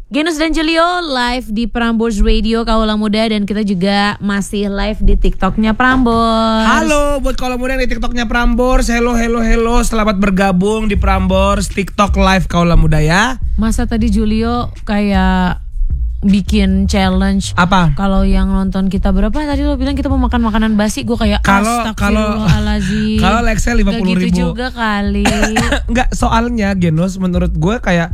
Genus dan Julio live di Prambors Radio Kaula Muda, dan kita juga masih live di TikToknya Prambors. Halo buat Kaula Muda di TikToknya Prambors. Hello. Selamat bergabung di Prambors TikTok live Kaula Muda ya. Masa tadi Julio kayak bikin challenge. Apa? Kalau yang nonton kita berapa tadi lo bilang kita mau makan makanan basi, gue kayak astagfirullahaladzim. Kalau Lexel 50.000 gitu juga kali. Enggak, soalnya Genus menurut gue kayak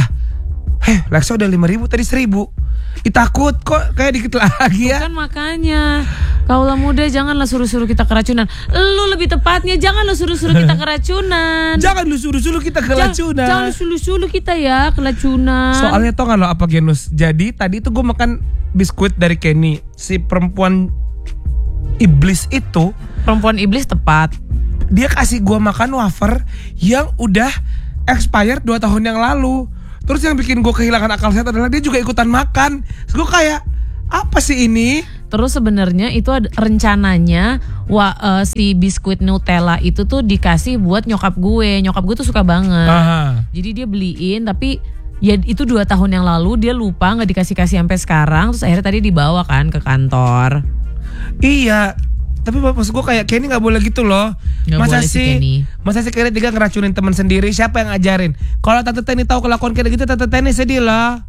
Lexel udah 5.000 tadi 1.000. Takut kok kayak dikit lagi ya. Bukan makanya Kaula Muda janganlah suruh-suruh kita keracunan. Lu lebih tepatnya janganlah suruh-suruh kita keracunan. Jangan lu suruh-suruh kita keracunan. Jangan suruh-suruh kita ya keracunan. Soalnya tau gak lo apa Genus? Jadi tadi tuh gue makan biskuit dari Kenny. Si perempuan iblis itu, perempuan iblis tepat, dia kasih gue makan wafer yang udah expired 2 tahun yang lalu. Terus yang bikin gue kehilangan akal sehat adalah dia juga ikutan makan. Terus gue kayak, apa sih ini? Terus sebenarnya itu rencananya si biskuit Nutella itu tuh dikasih buat nyokap gue. Nyokap gue tuh suka banget. Jadi dia beliin, tapi ya itu 2 tahun yang lalu dia lupa, gak dikasih-kasih sampai sekarang. Terus akhirnya tadi dibawa kan ke kantor. Iya, tapi maksud gue kayak Kenny gak boleh gitu loh. Masa sih Kenny tiga ngeracunin teman sendiri? Siapa yang ngajarin? Kalau Tante Tenny tahu kelakuan kayak gitu, Tante Tenny sedih lah.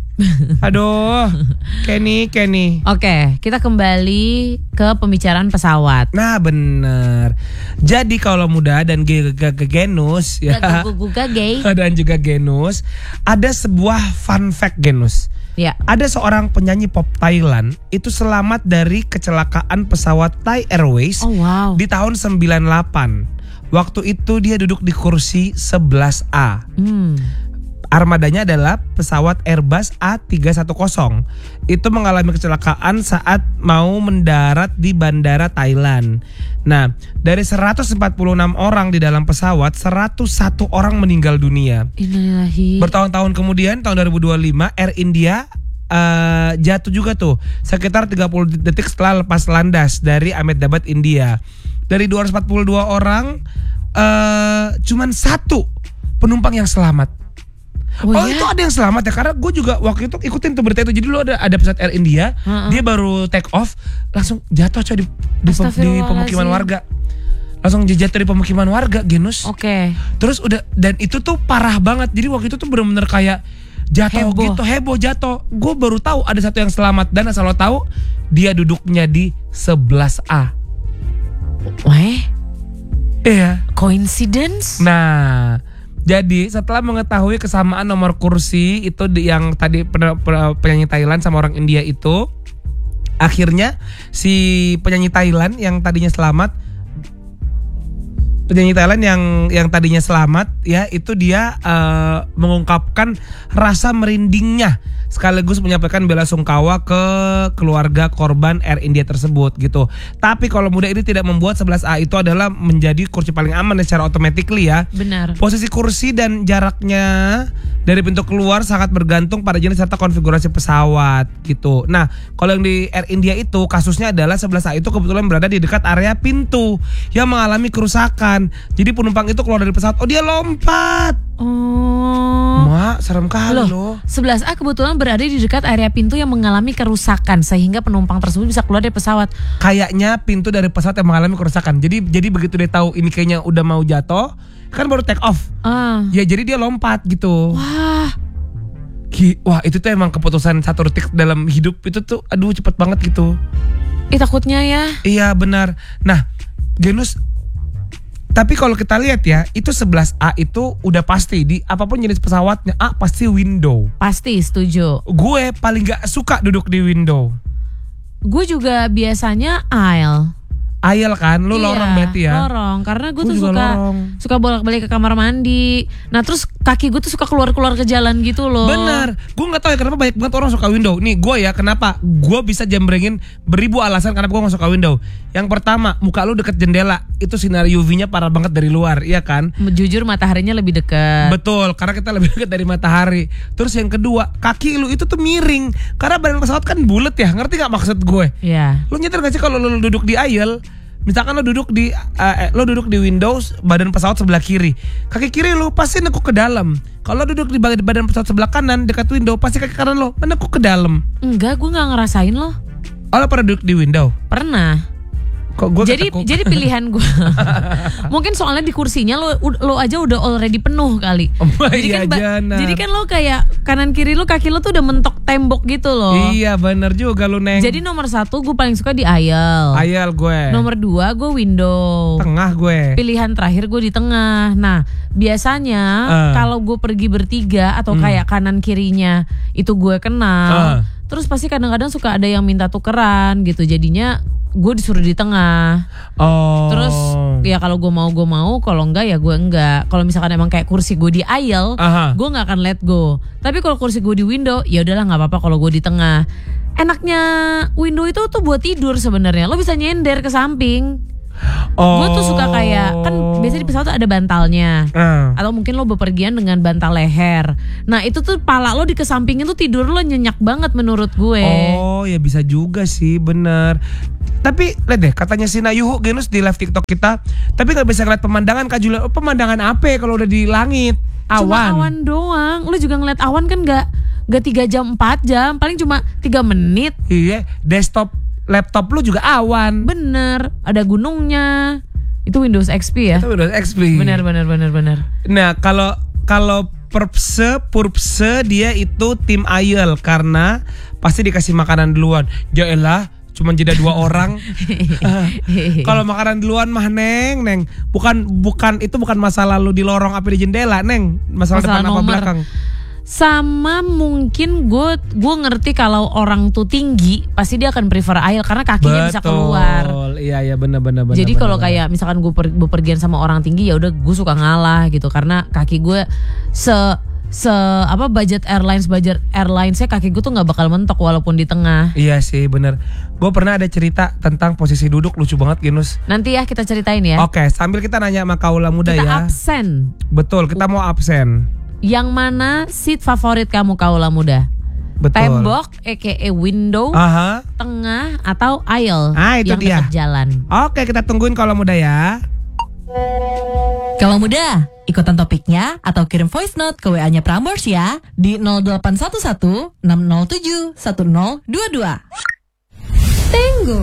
Aduh, Kenny. Oke, kita kembali ke pembicaraan pesawat. Nah bener. Jadi Kaula Muda dan Genus ya, dan juga Genus, ada sebuah fun fact Genus. Ya. Ada seorang penyanyi pop Thailand itu selamat dari kecelakaan pesawat Thai Airways di tahun 98. Waktu itu dia duduk di kursi 11A. Armadanya adalah pesawat Airbus A310. Itu mengalami kecelakaan saat mau mendarat di bandara Thailand. Nah, dari 146 orang di dalam pesawat, 101 orang meninggal dunia. Innalillahi. Bertahun-tahun kemudian, tahun 2025, Air India jatuh juga tuh, sekitar 30 detik setelah lepas landas dari Ahmedabad, India. Dari 242 orang, cuman 1 penumpang yang selamat. Oh ya? Itu ada yang selamat ya, karena gue juga waktu itu ikutin tuh berita itu. Jadi lo ada pesawat Air India, dia baru take off, langsung jatuh coy di pemukiman warga. Langsung jatuh di pemukiman warga, Genus. Oke. Terus udah, dan itu tuh parah banget. Jadi waktu itu tuh bener-bener kayak jatuh heboh jatuh. Gue baru tahu ada 1 yang selamat, dan asal lo tahu dia duduknya di 11A. Iya. Coincidence? Nah, jadi setelah mengetahui kesamaan nomor kursi itu yang tadi penyanyi Thailand sama orang India itu, akhirnya si penyanyi Thailand yang tadinya selamat, yang tadinya selamat ya, itu dia mengungkapkan rasa merindingnya sekaligus menyampaikan bela sungkawa ke keluarga korban Air India tersebut gitu. Tapi kalau Muda ini tidak membuat 11A itu adalah menjadi kursi paling aman secara automatically ya. Benar. Posisi kursi dan jaraknya dari pintu keluar sangat bergantung pada jenis serta konfigurasi pesawat gitu. Nah, kalau yang di Air India itu kasusnya adalah 11A itu kebetulan berada di dekat area pintu yang mengalami kerusakan. Jadi penumpang itu keluar dari pesawat, dia lompat. Mak, serem kali loh. 11A kebetulan berada di dekat area pintu yang mengalami kerusakan sehingga penumpang tersebut bisa keluar dari pesawat. Kayaknya pintu dari pesawat yang mengalami kerusakan. Jadi begitu dia tahu ini kayaknya udah mau jatuh, kan baru take off. Ya jadi dia lompat gitu. Wah, itu tuh emang keputusan satu detik dalam hidup itu tuh, aduh cepet banget gitu. Takutnya ya. Iya benar. Nah, Genus, tapi kalau kita lihat ya, itu 11A itu udah pasti di apapun jenis pesawatnya, pasti window. Pasti, setuju. Gue paling gak suka duduk di window. Gue juga biasanya aisle. Aisle kan, lu lorong berarti ya? Lorong, karena gue tuh suka bolak-balik ke kamar mandi. Nah terus kaki gue tuh suka keluar-keluar ke jalan gitu loh. Bener, gue gak tahu ya kenapa banyak banget orang suka window. Nih gue ya, kenapa gue bisa jambrengin beribu alasan kenapa gue gak suka window. Yang pertama, muka lu deket jendela, itu sinar UV-nya parah banget dari luar, iya kan? Jujur mataharinya lebih dekat. Betul, karena kita lebih dekat dari matahari. Terus yang kedua, kaki lu itu tuh miring, karena badan pesawat kan bulat ya, ngerti gak maksud gue? Iya. Lu nyetir gak sih kalau lu duduk di aisle, Misalkan lo duduk di Windows, badan pesawat sebelah kiri. Kaki kiri lo pasti nekuk ke dalam. Kalau duduk di badan pesawat sebelah kanan dekat window, pasti kaki kanan lo menekuk ke dalam. Enggak, gue nggak ngerasain loh. Oh, lo pernah duduk di window? Pernah. Kok gue jadi pilihan gue. Mungkin soalnya di kursinya lo aja udah already penuh kali. Jadi kan lo kayak kanan kiri lo, kaki lo tuh udah mentok tembok gitu loh. Iya bener juga lo, Neng. Jadi nomor 1 gue paling suka di aisle. Aisle gue. Nomor 2 gue window. Tengah gue. Pilihan terakhir gue di tengah. Nah biasanya kalau gue pergi bertiga atau kayak kanan kirinya itu gue kenal, terus pasti kadang-kadang suka ada yang minta tukeran gitu. Jadinya gue disuruh di tengah. Terus ya kalau gue mau, kalau enggak ya gue enggak. Kalau misalkan emang kayak kursi gue di aisle, gue nggak akan let go. Tapi kalau kursi gue di window, ya udahlah nggak apa-apa kalau gue di tengah. Enaknya window itu tuh buat tidur sebenarnya. Lo bisa nyender ke samping. Gue tuh suka kayak, kan biasanya di pesawat tuh ada bantalnya, atau mungkin lo bepergian dengan bantal leher. Nah itu tuh pala lo dikesampingin tuh tidur lo nyenyak banget menurut gue. Oh ya bisa juga sih, bener. Tapi lihat deh, katanya Sina Yuhu Genus di live TikTok kita, tapi gak bisa ngeliat pemandangan Kak Julia. Pemandangan apa kalau udah di langit? Awan. Cuma awan doang. Lo juga ngeliat awan kan gak 3 jam 4 jam, paling cuma 3 menit. Iya, laptop lu juga awan. Bener, ada gunungnya. Itu Windows XP ya? Itu Windows XP. Bener. Nah, kalau Purpse dia itu tim aisle karena pasti dikasih makanan duluan. Ya elah, cuma jeda 2 orang. Kalau makanan duluan mah Neng. Bukan itu bukan masalah lu di lorong apa di jendela, Neng. Masalah depan apa belakang. Sama mungkin gue ngerti kalau orang tuh tinggi pasti dia akan prefer aisle karena kakinya bisa keluar. Iya benar. Jadi kalau kayak misalkan gue bepergian sama orang tinggi, ya udah gue suka ngalah gitu karena kaki gue budget airlinesnya kaki gue tuh nggak bakal mentok walaupun di tengah. Iya sih benar. Gue pernah ada cerita tentang posisi duduk lucu banget Genus. Nanti ya kita ceritain ya. Oke, sambil kita nanya sama kaula muda kita ya. Kita absen. Betul, kita mau absen. Yang mana seat favorit kamu kaula muda? Betul. Tembok, aka window, tengah atau aisle itu yang dia. dekat jalan. Oke, kita tungguin kaula muda ya. Kaula muda, ikutan topiknya atau kirim voice note ke WA-nya Prambors ya di 0811 607 1022. Tenggo.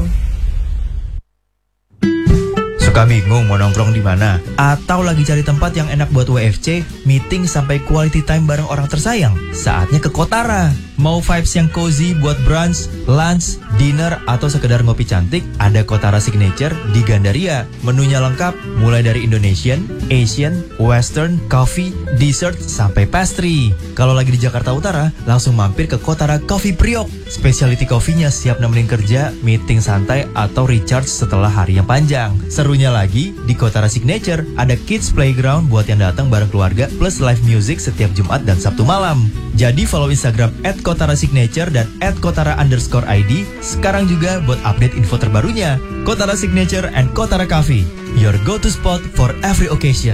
Suka bingung mau nongkrong di mana? Atau lagi cari tempat yang enak buat WFC, meeting sampai quality time bareng orang tersayang? Saatnya ke Kotara. Mau vibes yang cozy buat brunch, lunch, dinner, atau sekedar ngopi cantik? Ada Kotara Signature di Gandaria. Menunya lengkap, mulai dari Indonesian, Asian, Western, coffee, dessert, sampai pastry. Kalau lagi di Jakarta Utara, langsung mampir ke Kotara Coffee Priok. Specialty coffee-nya siap nemenin kerja, meeting santai, atau recharge setelah hari yang panjang. Serunya lagi, di Kotara Signature ada kids playground buat yang datang bareng keluarga plus live music setiap Jumat dan Sabtu malam. Jadi follow Instagram @KotaraSignature dan @Kotara_ID sekarang juga buat update info terbarunya. Kotara Signature and Kotara Coffee, your go-to spot for every occasion.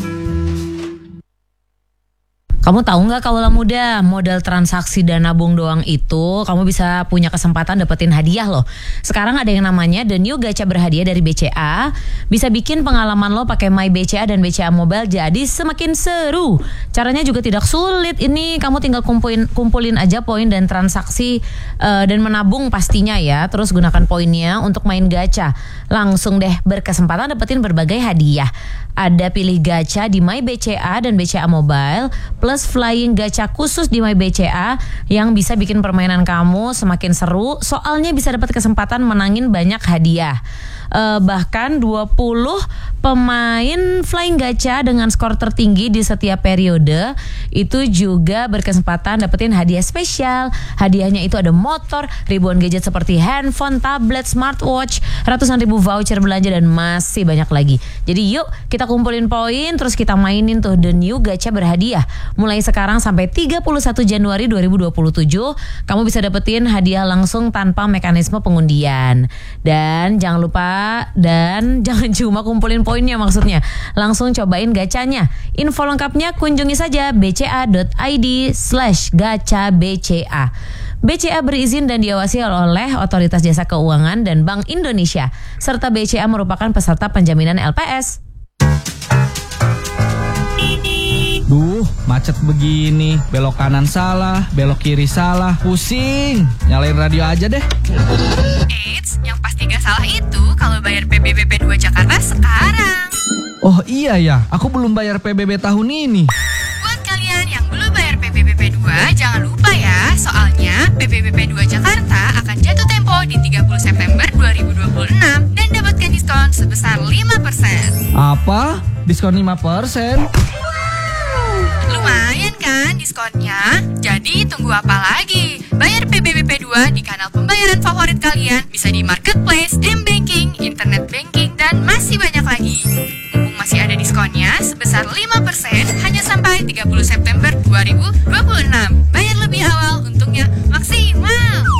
Kamu tahu nggak kaula muda, modal transaksi dan nabung doang itu kamu bisa punya kesempatan dapetin hadiah loh. Sekarang ada yang namanya The New Gacha Berhadiah dari BCA. Bisa bikin pengalaman lo pakai My BCA dan BCA Mobile jadi semakin seru. Caranya juga tidak sulit. Ini kamu tinggal kumpulin aja poin dan transaksi dan menabung pastinya ya. Terus gunakan poinnya untuk main gacha. Langsung deh berkesempatan dapetin berbagai hadiah. Ada pilih gacha di My BCA dan BCA Mobile plus flying gacha khusus di My BCA yang bisa bikin permainan kamu semakin seru. Soalnya bisa dapat kesempatan menangin banyak hadiah. Bahkan 20 pemain flying gacha dengan skor tertinggi di setiap periode itu juga berkesempatan dapetin hadiah spesial. Hadiahnya itu ada motor, ribuan gadget seperti handphone, tablet, smartwatch, ratusan ribu voucher belanja dan masih banyak lagi. Jadi yuk kita kumpulin poin terus kita mainin tuh The New Gacha Berhadiah. Mulai sekarang sampai 31 Januari 2027 kamu bisa dapetin hadiah langsung tanpa mekanisme pengundian. Dan jangan lupa jangan cuma kumpulin poinnya maksudnya. Langsung cobain gacanya. Info lengkapnya kunjungi saja bca.id/gacabca. BCA berizin dan diawasi oleh Otoritas Jasa Keuangan dan Bank Indonesia, serta BCA merupakan peserta penjaminan LPS. Duh, macet begini, belok kanan salah, belok kiri salah, pusing. Nyalain radio aja deh. Eits, yang pasti gak salah itu kalau bayar PBB 2 Jakarta sekarang. Oh iya ya, aku belum bayar PBB tahun ini. Buat kalian yang belum bayar PBB 2, jangan lupa ya, soalnya PBB 2 Jakarta akan jatuh tempo di 30 September 2026 dan dapatkan diskon sebesar 5%. Apa? Diskon 5%? Lumayan kan diskonnya? Jadi tunggu apa lagi? Bayar PBB 2 di kanal pembayaran favorit kalian, bisa di marketplace, m-banking, internet banking, dan masih banyak lagi. Mumpung masih ada diskonnya sebesar 5% hanya sampai 30 September 2026. Bayar lebih awal, untungnya maksimal.